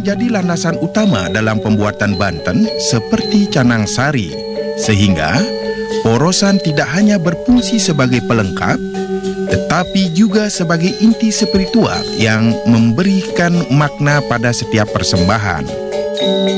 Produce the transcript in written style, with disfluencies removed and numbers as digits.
menjadi landasan utama dalam pembuatan Banten seperti canang sari, sehingga porosan tidak hanya berfungsi sebagai pelengkap, tetapi juga sebagai inti spiritual yang memberikan makna pada setiap persembahan.